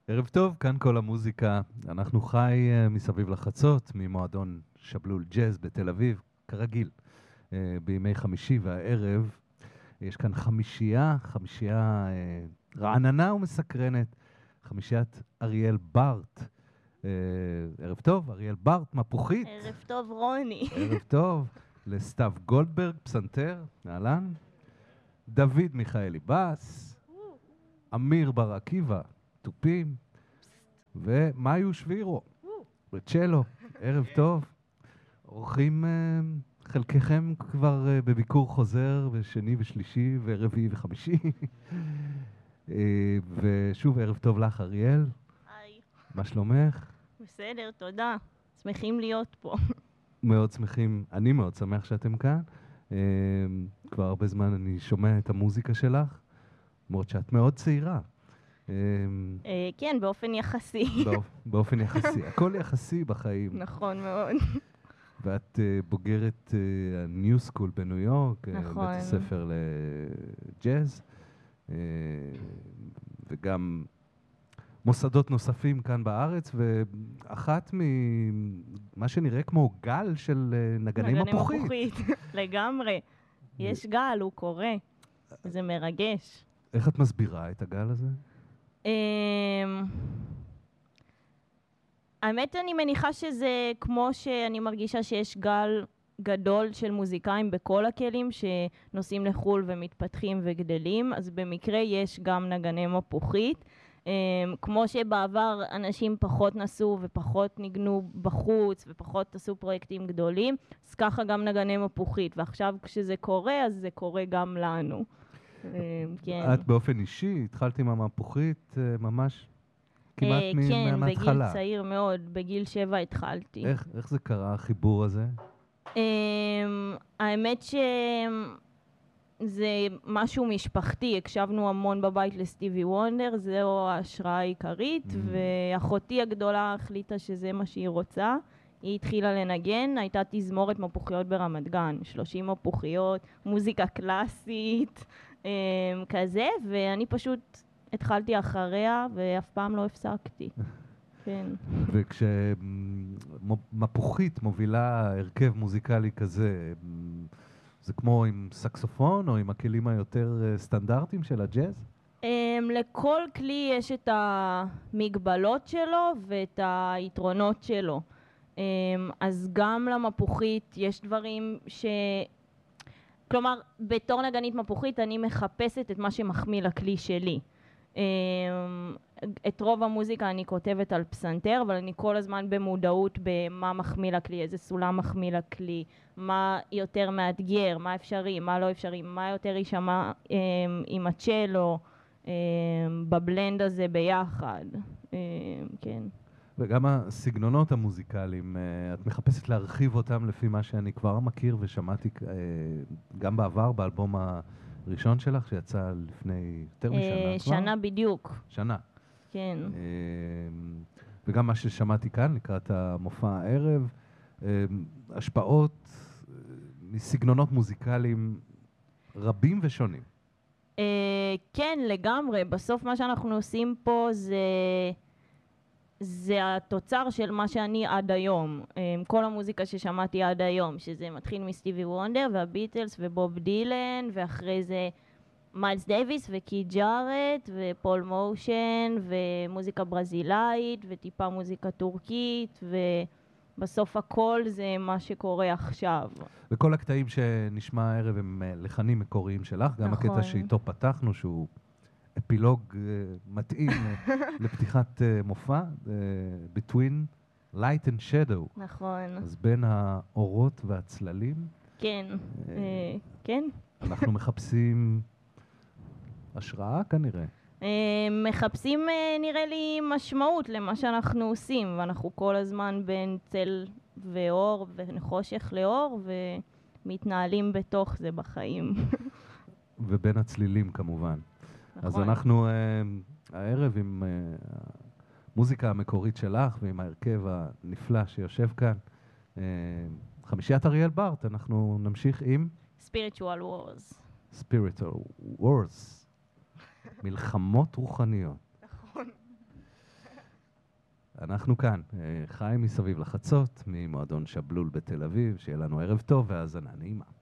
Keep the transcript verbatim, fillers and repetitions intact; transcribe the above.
ערב טוב, כאן כל המוזיקה. אנחנו חי אה, מסביב לחצות, ממועדון שבלול ג'אז בתל אביב, כרגיל, אה, בימי חמישי והערב. יש כאן חמישייה, חמישייה אה, רעננה ומסקרנת, חמישיית אריאל ברט. אה, ערב טוב, אריאל ברט, מפוחית. ערב טוב, רוני. ערב טוב, לסתיו גולדברג, פסנתר, אהלן. דוד מיכאלי בס, אמיר בר עקיבא, תופים, ומאיו שבירו, בצ'לו. ערב טוב. אורחים, אה, חלקכם כבר אה, בביקור חוזר בשני ושלישי ורביעי וחמישי. אה, ושוב, ערב טוב לך, אריאל. היי. מה שלומך? בסדר, תודה. שמחים להיות פה. מאוד שמחים, אני מאוד שמח שאתם כאן. אה, כבר הרבה זמן אני שומע את המוזיקה שלך, למרות שאת מאוד צעירה. אה, אה, כן, באופן יחסי. באופ- באופן יחסי, הכל יחסי בחיים. נכון מאוד. ואת uh, בוגרת הניו סקול בניו יורק, uh, נכון. בית הספר לג'אז, uh, וגם מוסדות נוספים כאן בארץ, ואחת ממה שנראה כמו גל של uh, נגני מפוחית. מפוחית, לגמרי. יש גל, הוא קורא. זה מרגש. איך את מסבירה את הגל הזה? אמ, האמת, אני מניחה שזה כמו שאני מרגישה שיש גל גדול של מוזיקאים בכל הכלים שנוסעים לחול ומתפתחים וגדלים, אז במקרה יש גם נגני מפוחית. Um, כמו שבעבר אנשים פחות נסו ופחות ניגנו בחוץ ופחות עשו פרויקטים גדולים, אז ככה גם נגני מפוחית, ועכשיו כשזה קורה אז זה קורה גם לנו. Um, כן. את באופן אישי התחלת עם המפוחית uh, ממש כמעט uh, מ- כן, מההתחלה. בגיל צעיר מאוד, בגיל שבע התחלתי. איך, איך זה קרה, החיבור הזה? Um, האמת שזה משהו משפחתי, הקשבנו המון בבית לסטיבי וונדר, זו ההשראה העיקרית, Mm. ואחותי הגדולה החליטה שזה מה שהיא רוצה. היא התחילה לנגן, הייתה תזמורת מפוחיות ברמת גן, שלושים מפוחיות, מוזיקה קלאסית, um, כזה, ואני פשוט התחלתי אחריה ואף פעם לא הפסקתי. כן. וכשמפוחית מובילה הרכב מוזיקלי כזה, זה כמו עם סקסופון או עם הכלים היותר סטנדרטיים של הג'אז? Um, לכל כלי יש את המגבלות שלו ואת היתרונות שלו. Um, אז גם למפוחית יש דברים ש... כלומר, בתור נגנית מפוחית אני מחפשת את מה שמחמיא לכלי שלי. Um, את רוב המוזיקה אני כותבת על פסנתר, אבל אני כל הזמן במודעות במה מחמיא לכלי, איזה סולם מחמיא לכלי, מה יותר מאתגר, מה אפשרי, מה לא אפשרי, מה יותר יישמע um, עם הצ'לו, um, בבלנד הזה ביחד. Um, כן. וגם הסגנונות המוזיקליים, את מחפשת להרחיב אותם לפי מה שאני כבר מכיר ושמעתי גם בעבר, באלבום הראשון שלך שיצא לפני יותר משנה כבר? שנה בדיוק. שנה. כן. וגם מה ששמעתי כאן לקראת המופע הערב, השפעות מסגנונות מוזיקליים רבים ושונים. כן, לגמרי. בסוף מה שאנחנו עושים פה זה... זה התוצר של מה שאני עד היום, כל המוזיקה ששמעתי עד היום, שזה מתחיל מסטיבי וונדר והביטלס ובוב דילן, ואחרי זה מיילס דייוויס וקי ג'ארט ופול מושן ומוזיקה ברזילאית וטיפה מוזיקה טורקית, ובסוף הכל זה מה שקורה עכשיו. וכל הקטעים שנשמע הערב הם לחנים מקוריים שלך, גם נכון. הקטע שאיתו פתחנו שהוא אפילוג uh, מתאים uh, לפתיחת uh, מופע, uh, Between Light and Shadow. נכון. אז בין האורות והצללים. כן, uh, uh, כן. אנחנו מחפשים השראה כנראה. Uh, מחפשים uh, נראה לי משמעות למה שאנחנו עושים, ואנחנו כל הזמן בין צל ואור וחושך לאור, ומתנהלים בתוך זה בחיים. ובין הצלילים כמובן. אז אנחנו uh, הערב עם uh, המוזיקה המקורית שלך ועם ההרכב הנפלא שיושב כאן, uh, חמישיית אריאל ברט, אנחנו נמשיך עם Spiritual Wars. Spiritual Wars. מלחמות רוחניות. נכון. אנחנו כאן, חיים מסביב לחצות, ממועדון שבלול בתל אביב, שיהיה לנו ערב טוב והאזנה נעימה.